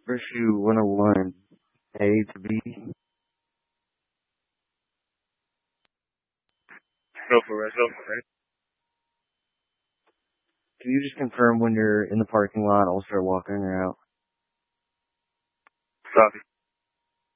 Issue 101, A to B. Go for it. Can you just confirm when you're in the parking lot, I'll start walking her out? Copy.